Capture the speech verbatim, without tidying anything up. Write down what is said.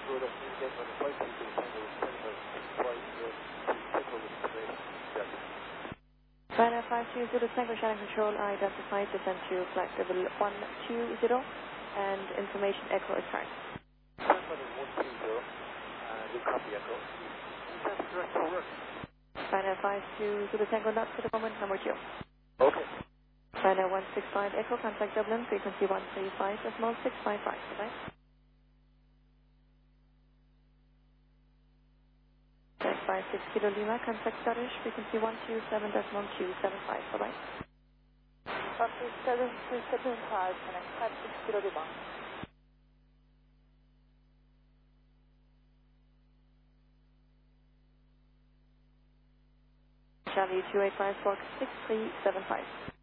Good afternoon again, on the flight to the Tango Tango flight uh, to take over information. Delta. Ryanair five two zero Tango Shannon Control, I identified descent to flight level one two zero and information echo is hard. Tango one two zero, and we copy echo. Descent direct for work. Ryanair five two zero Tango, not for the moment, number two. Okay. Ryanair one six five Echo, contact Dublin, frequency one three five, decimal six five five, bye-bye. five six Kilo Lima, contact Scottish, frequency one two seven decimal two seven five, bye-bye. one two seven two seven five, connect five six Kilo Lima. Charlie two eight five four six three seven five.